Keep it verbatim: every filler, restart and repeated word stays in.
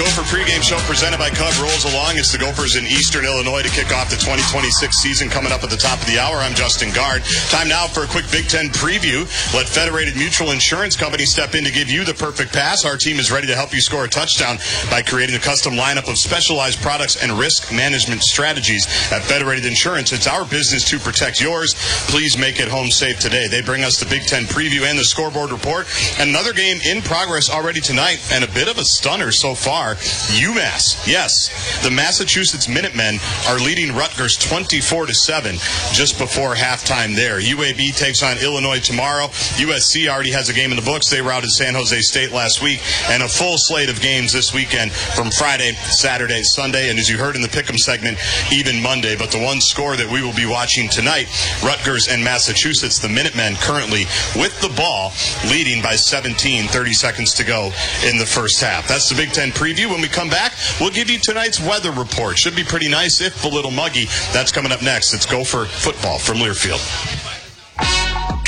Gopher pregame show presented by Cub rolls along. It's the Gophers in Eastern Illinois to kick off the twenty twenty-six season coming up at the top of the hour. I'm Justin Gard. Time now for a quick Big Ten preview. Let Federated Mutual Insurance Company step in to give you the perfect pass. Our team is ready to help you score a touchdown by creating a custom lineup of specialized products and risk management strategies. At Federated Insurance, it's our business to protect yours. Please make it home safe today. They bring us the Big Ten preview and the scoreboard report. And another game in progress already tonight, and a bit of a stunner so far. UMass, yes, the Massachusetts Minutemen are leading Rutgers twenty-four to seven just before halftime there. U A B takes on Illinois tomorrow. U S C already has a game in the books. They routed San Jose State last week, and a full slate of games this weekend from Friday, Saturday, Sunday, and as you heard in the Pick'em segment, even Monday. But the one score that we will be watching tonight, Rutgers and Massachusetts, the Minutemen currently with the ball, leading by seventeen, thirty seconds to go in the first half. That's the Big Ten preview. When we come back, we'll give you tonight's weather report. Should be pretty nice, if a little muggy. That's coming up next. It's Gopher football from Learfield.